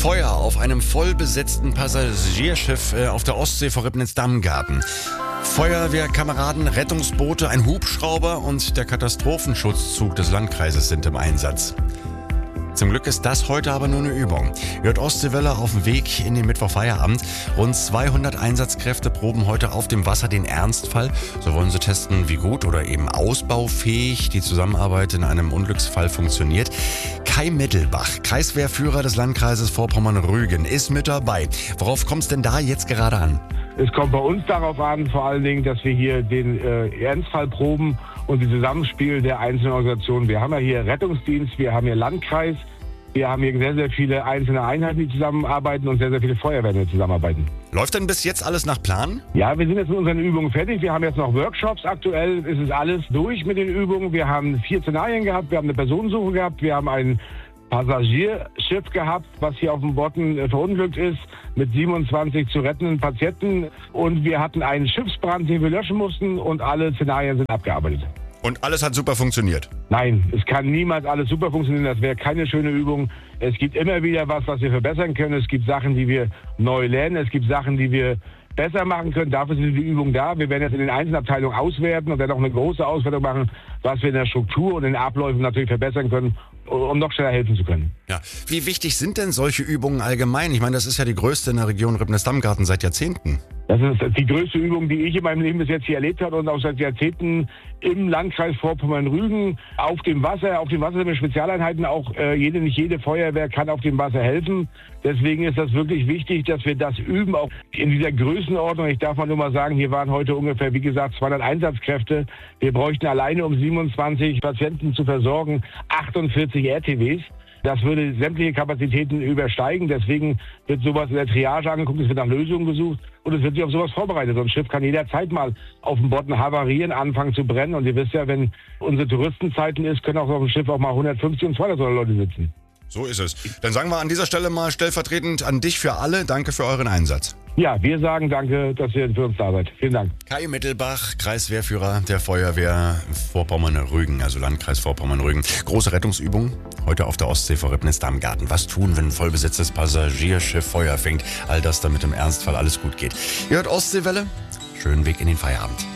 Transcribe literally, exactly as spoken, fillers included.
Feuer auf einem vollbesetzten Passagierschiff äh, auf der Ostsee vor Ribnitz-Damgarten. Feuerwehrkameraden, Rettungsboote, ein Hubschrauber und der Katastrophenschutzzug des Landkreises sind im Einsatz. Zum Glück ist das heute aber nur eine Übung. Hört Ostseewelle auf dem Weg in den Mittwochfeierabend. Rund zweihundert Einsatzkräfte proben heute auf dem Wasser den Ernstfall. So wollen sie testen, wie gut oder eben ausbaufähig die Zusammenarbeit in einem Unglücksfall funktioniert. Kai Mittelbach, Kreiswehrführer des Landkreises Vorpommern-Rügen, ist mit dabei. Worauf kommt es denn da jetzt gerade an? Es kommt bei uns darauf an, vor allen Dingen, dass wir hier den äh, Ernstfall proben und die Zusammenspiel der einzelnen Organisationen. Wir haben ja hier Rettungsdienst, wir haben hier Landkreis, wir haben hier sehr, sehr viele einzelne Einheiten, die zusammenarbeiten und sehr, sehr viele Feuerwehren, die zusammenarbeiten. Läuft denn bis jetzt alles nach Plan? Ja, wir sind jetzt mit unseren Übungen fertig. Wir haben jetzt noch Workshops. Aktuell ist es alles durch mit den Übungen. Wir haben vier Szenarien gehabt, wir haben eine Personensuche gehabt, wir haben ein Passagierschiff gehabt, was hier auf dem Bodden äh, verunglückt ist, mit siebenundzwanzig zu rettenden Patienten. Und wir hatten einen Schiffsbrand, den wir löschen mussten, und alle Szenarien sind abgearbeitet. Und alles hat super funktioniert? Nein, es kann niemals alles super funktionieren. Das wäre keine schöne Übung. Es gibt immer wieder was, was wir verbessern können. Es gibt Sachen, die wir neu lernen. Es gibt Sachen, die wir besser machen können. Dafür sind die Übungen da. Wir werden jetzt in den einzelnen Abteilungen auswerten und dann auch eine große Auswertung machen, was wir in der Struktur und in den Abläufen natürlich verbessern können, um noch schneller helfen zu können. Ja. Wie wichtig sind denn solche Übungen allgemein? Ich meine, das ist ja die größte in der Region Ribnitz-Damgarten seit Jahrzehnten. Das ist die größte Übung, die ich in meinem Leben bis jetzt hier erlebt habe und auch seit Jahrzehnten im Landkreis Vorpommern-Rügen auf dem Wasser. Auf dem Wasser sind wir Spezialeinheiten, auch äh, jede, nicht jede Feuerwehr kann auf dem Wasser helfen. Deswegen ist das wirklich wichtig, dass wir das üben, auch in dieser Größenordnung. Ich darf mal nur mal sagen, hier waren heute ungefähr, wie gesagt, zweihundert Einsatzkräfte. Wir bräuchten alleine, um siebenundzwanzig Patienten zu versorgen, achtundvierzig R T Ws. Das würde sämtliche Kapazitäten übersteigen. Deswegen wird sowas in der Triage angeguckt, es wird nach Lösungen gesucht und es wird sich auf sowas vorbereitet. So ein Schiff kann jederzeit mal auf dem Bodden havarieren, anfangen zu brennen. Und ihr wisst ja, wenn unsere Touristenzeiten ist, können auch auf dem Schiff auch mal hundertfünfzig und zweihundert Leute sitzen. So ist es. Dann sagen wir an dieser Stelle mal stellvertretend an dich für alle, danke für euren Einsatz. Ja, wir sagen danke, dass ihr für uns da seid. Vielen Dank. Kai Mittelbach, Kreiswehrführer der Feuerwehr Vorpommern-Rügen, also Landkreis Vorpommern-Rügen. Große Rettungsübung heute auf der Ostsee vor Ribnitz-Damgarten. Was tun, wenn ein vollbesetztes Passagierschiff Feuer fängt? All das, damit im Ernstfall alles gut geht. Ihr hört Ostseewelle. Schönen Weg in den Feierabend.